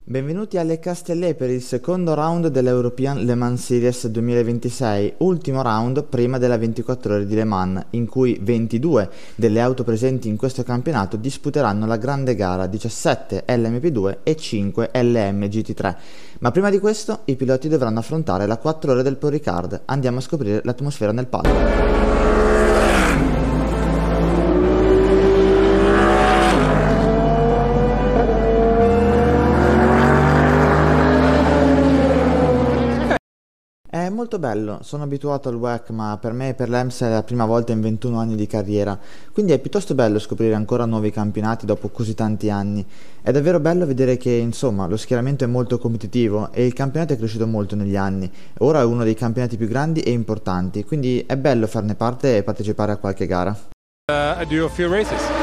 Benvenuti alle Castellet per il secondo round dell'European Le Mans Series 2026, ultimo round prima della 24 ore di Le Mans, in cui 22 delle auto presenti in questo campionato disputeranno la grande gara 17 LMP2 e 5 LM GT3. Ma prima di questo i piloti dovranno affrontare la 4 ore del Paul Ricard. Andiamo a scoprire l'atmosfera nel paddock. È molto bello, sono abituato al WEC, ma per me e per l'EMS è la prima volta in 21 anni di carriera, quindi è piuttosto bello scoprire ancora nuovi campionati dopo così tanti anni. È davvero bello vedere che, insomma, lo schieramento è molto competitivo e il campionato è cresciuto molto negli anni. Ora è uno dei campionati più grandi e importanti, quindi è bello farne parte e partecipare a qualche gara. I do a few races.